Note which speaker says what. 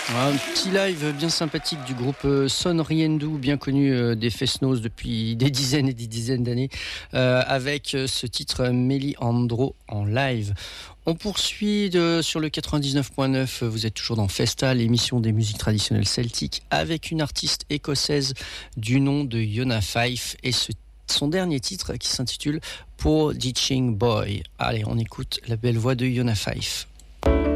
Speaker 1: Un petit live bien sympathique du groupe Son Riendu, bien connu des Fesnos depuis des dizaines et des dizaines d'années, avec ce titre Meliandro en live. On poursuit sur le 99.9, vous êtes toujours dans Festa, l'émission des musiques traditionnelles celtiques, avec une artiste écossaise du nom de Yona Fife et son dernier titre qui s'intitule Poor Ditching Boy. Allez, on écoute la belle voix de Yona Fife.